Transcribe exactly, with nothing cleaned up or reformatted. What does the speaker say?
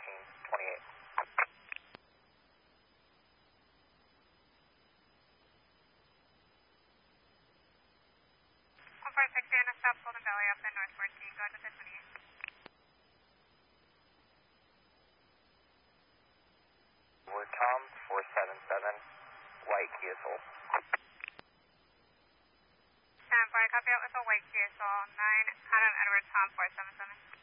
fourteen twenty-eight. one four six, Anna, stop Golden Valley up in North fourteen, go to twenty-eight. We're Tom, four seven seven, white Kia Soul. ten four, copy out with a white Kia Soul, nine Adam Edward Tom, four seven seven.